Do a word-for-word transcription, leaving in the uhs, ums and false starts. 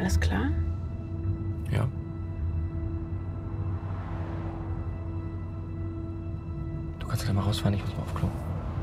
Alles klar? Ja. Du kannst gleich mal rausfahren, ich muss mal auf Klo.